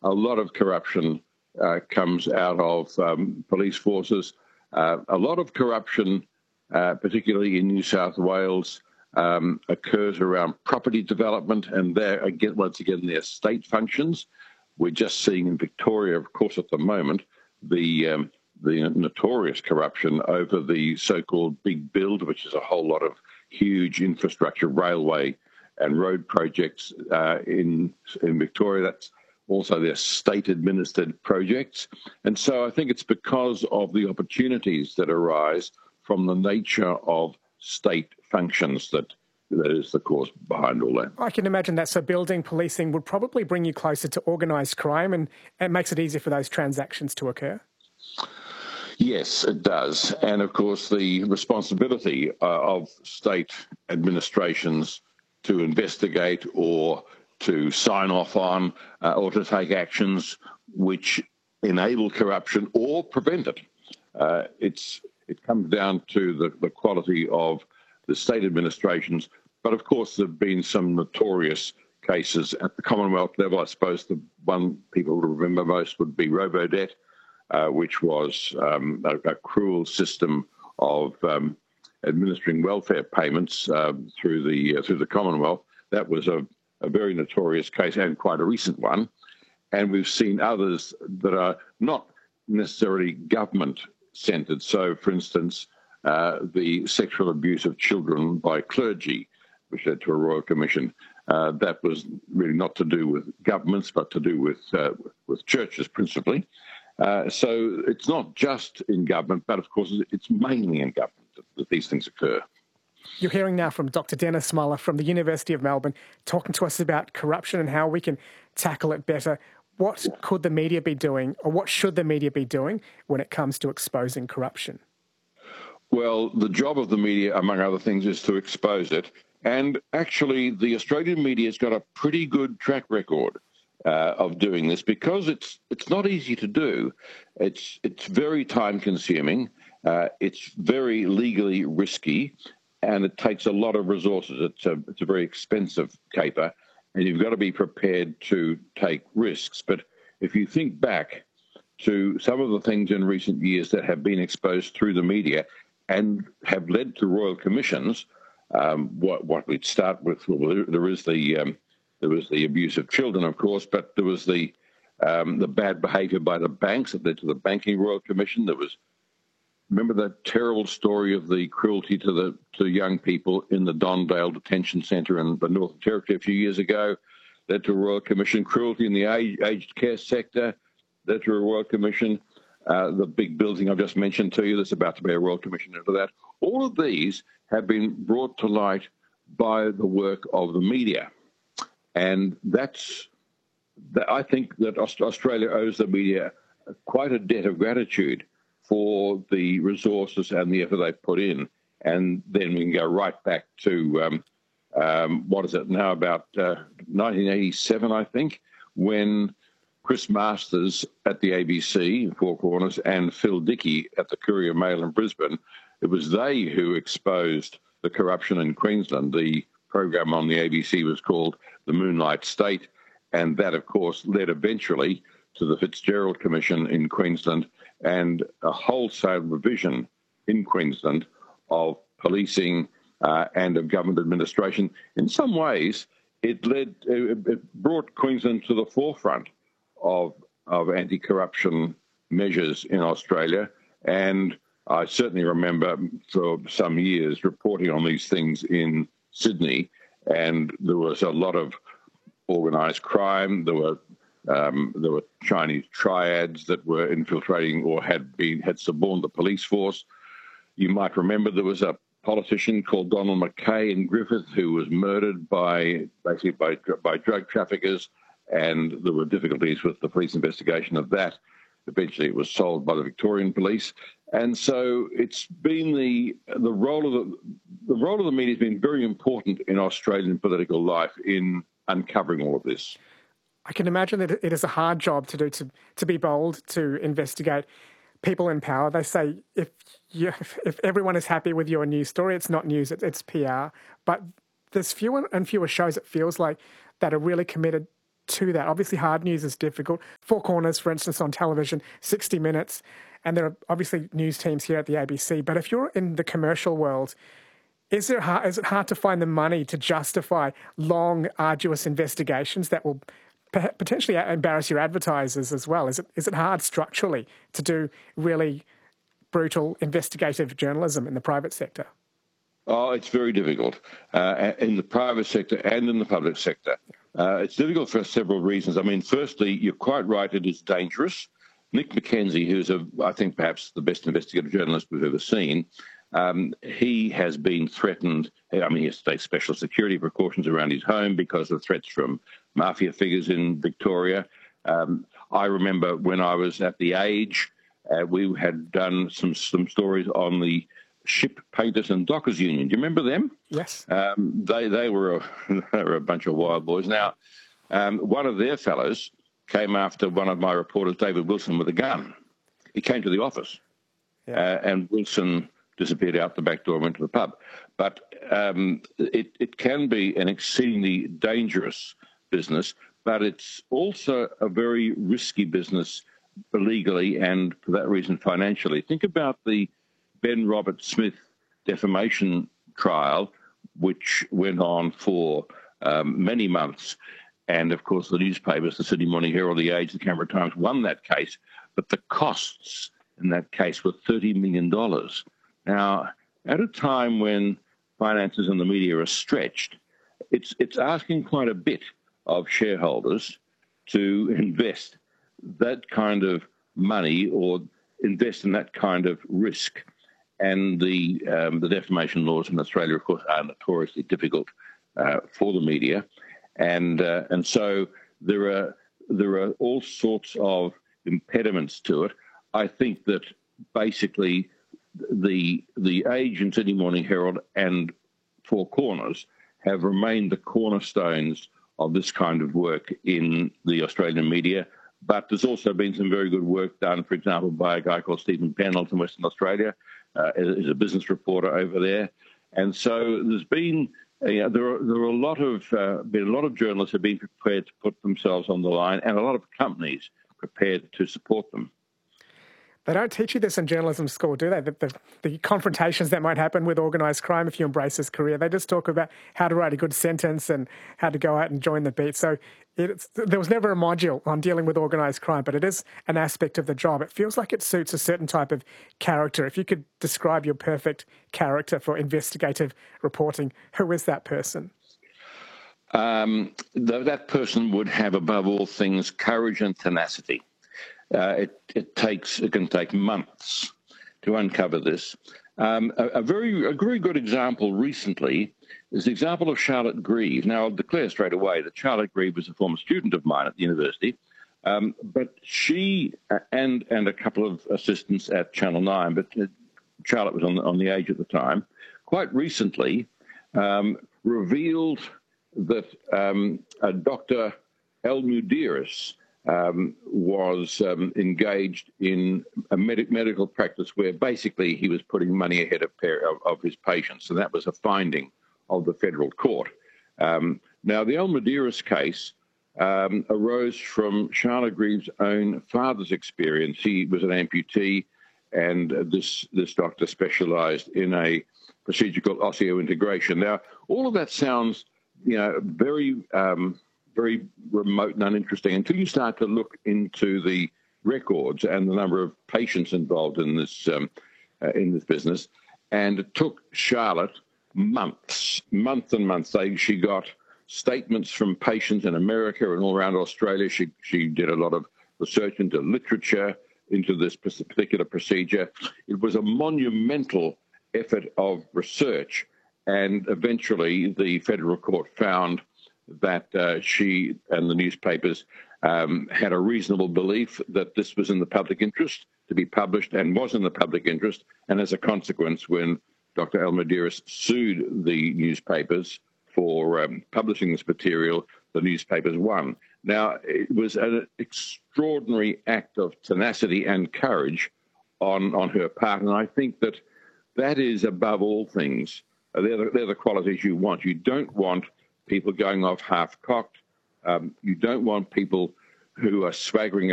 a lot of corruption comes out of police forces. A lot of corruption, particularly in New South Wales, occurs around property development, and there again, once again, their state functions. We're just seeing in Victoria, of course, at the moment, the notorious corruption over the so-called Big Build, which is a whole lot of huge infrastructure, railway and road projects in Victoria. That's also their state-administered projects. And so I think it's because of the opportunities that arise from the nature of state functions that is the cause behind all that. I can imagine that. So building policing would probably bring you closer to organised crime, and it makes it easier for those transactions to occur. Yes, it does. And of course, the responsibility of state administrations to investigate or to sign off on or to take actions which enable corruption or prevent it. It comes down to the quality of the state administrations. But of course, there have been some notorious cases at the Commonwealth level. I suppose the one people will remember most would be Robodebt, which was a cruel system of administering welfare payments through the Commonwealth. That was a very notorious case and quite a recent one. And we've seen others that are not necessarily government-centred. So, for instance, the sexual abuse of children by clergy, which led to a Royal Commission. That was really not to do with governments, but to do with churches principally. So it's not just in government, but of course it's mainly in government that these things occur. You're hearing now from Dr. Dennis Muller from the University of Melbourne talking to us about corruption and how we can tackle it better. What could the media be doing, or what should the media be doing when it comes to exposing corruption? Well, the job of the media, among other things, is to expose it. And actually, the Australian media has got a pretty good track record of doing this because it's not easy to do. It's very time-consuming. It's very legally risky, and it takes a lot of resources. It's a very expensive caper, and you've got to be prepared to take risks. But if you think back to some of the things in recent years that have been exposed through the media and have led to royal commissions, what we'd start with, well, there was the abuse of children, of course, but there was the bad behaviour by the banks that led to the Banking Royal Commission. Remember that terrible story of the cruelty to young people in the Dondale Detention Centre in the Northern Territory a few years ago, led to a Royal Commission. Cruelty in the aged care sector led to a Royal Commission. The big building I've just mentioned to you, there's about to be a Royal Commission into that. All of these have been brought to light by the work of the media. And I think that Australia owes the media quite a debt of gratitude for the resources and the effort they've put in. And then we can go right back to, what is it now, about 1987, I think, when Chris Masters at the ABC in Four Corners and Phil Dickey at the Courier Mail in Brisbane, it was they who exposed the corruption in Queensland. The program on the ABC was called The Moonlight State, and that, of course, led eventually to the Fitzgerald Commission in Queensland and a wholesale revision in Queensland of policing and of government administration. In some ways, it brought Queensland to the forefront of anti-corruption measures in Australia. And I certainly remember for some years reporting on these things in Sydney, and there was a lot of organised crime. There were Chinese triads that were infiltrating or had suborned the police force. You might remember there was a politician called Donald Mackay in Griffith who was murdered by drug traffickers, and there were difficulties with the police investigation of that. Eventually, it was solved by the Victorian police, and so it's been the role of the media has been very important in Australian political life in uncovering all of this. I can imagine that it is a hard job to do, to be bold, to investigate people in power. They say if everyone is happy with your news story, it's not news, it's PR. But there's fewer and fewer shows, it feels like, that are really committed to that? Obviously, hard news is difficult. Four Corners, for instance, on television, 60 Minutes, and there are obviously news teams here at the ABC. But if you're in the commercial world, is it hard to find the money to justify long, arduous investigations that will potentially embarrass your advertisers as well? Is it hard structurally to do really brutal investigative journalism in the private sector? Oh, it's very difficult in the private sector and in the public sector. It's difficult for several reasons. I mean, firstly, you're quite right, it is dangerous. Nick McKenzie, who's, I think, perhaps the best investigative journalist we've ever seen, he has been threatened. I mean, he has to take special security precautions around his home because of threats from mafia figures in Victoria. I remember when I was at The Age, we had done some stories on the Ship Painters and Dockers Union. Do you remember them? Yes. They were a bunch of wild boys. Now, one of their fellows came after one of my reporters, David Wilson, with a gun. He came to the office, and Wilson disappeared out the back door and went to the pub. But it can be an exceedingly dangerous business, but it's also a very risky business legally and, for that reason, financially. Think about the Ben Roberts-Smith defamation trial, which went on for many months. And, of course, the newspapers, the Sydney Morning Herald, The Age, the Canberra Times, won that case. But the costs in that case were $30 million. Now, at a time when finances in the media are stretched, it's asking quite a bit of shareholders to invest that kind of money or invest in that kind of risk. And the defamation laws in Australia, of course, are notoriously difficult for the media, and so there are all sorts of impediments to it. I think that basically the Age and Sydney Morning Herald and Four Corners have remained the cornerstones of this kind of work in the Australian media. But there's also been some very good work done, for example, by a guy called Stephen Pennell in Western Australia, is a business reporter over there. And so there's been there are a lot of journalists who have been prepared to put themselves on the line, and a lot of companies prepared to support them. They don't teach you this in journalism school, do they? The confrontations that might happen with organised crime if you embrace this career. They just talk about how to write a good sentence and how to go out and join the beat. So there was never a module on dealing with organised crime, but it is an aspect of the job. It feels like it suits a certain type of character. If you could describe your perfect character for investigative reporting, who is that person? That person would have, above all things, courage and tenacity. It can take months to uncover this. A very good example recently is the example of Charlotte Grieve. Now, I'll declare straight away that Charlotte Grieve was a former student of mine at the university, but she and a couple of assistants at Channel 9, but Charlotte was on The Age at the time, quite recently revealed that Dr. El Mudiris was engaged in a medical practice where basically he was putting money ahead of his patients, and that was a finding of the federal court. Now, the El Mudiris case arose from Charlotte Grieve's own father's experience. He was an amputee, and this doctor specialised in a procedure called osseointegration. Now, all of that sounds, very remote and uninteresting until you start to look into the records and the number of patients involved in this business. And it took Charlotte months and months. She got statements from patients in America and all around Australia. She did a lot of research into literature into this particular procedure. It was a monumental effort of research, and eventually the federal court found that she and the newspapers had a reasonable belief that this was in the public interest to be published, and was in the public interest. And as a consequence, when Dr. El Mudiris sued the newspapers for publishing this material, the newspapers won. Now, it was an extraordinary act of tenacity and courage on her part, and I think that is, above all things, they're the qualities you want. You don't want people going off half-cocked. You don't want people who are swaggering